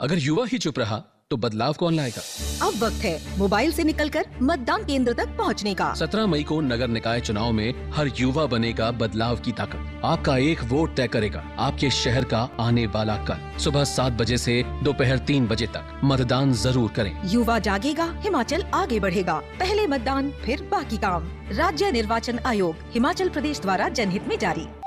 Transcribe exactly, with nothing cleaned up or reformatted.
अगर युवा ही चुप रहा तो बदलाव कौन लाएगा? अब वक्त है मोबाइल से निकलकर मतदान केंद्र तक पहुंचने का। सत्रह मई को नगर निकाय चुनाव में हर युवा बनेगा बदलाव की ताकत। आपका एक वोट तय करेगा आपके शहर का आने वाला कल। सुबह सात बजे से दोपहर तीन बजे तक मतदान जरूर करें। युवा जागेगा, हिमाचल आगे बढ़ेगा। पहले मतदान फिर बाकी काम। राज्य निर्वाचन आयोग हिमाचल प्रदेश द्वारा जनहित में जारी।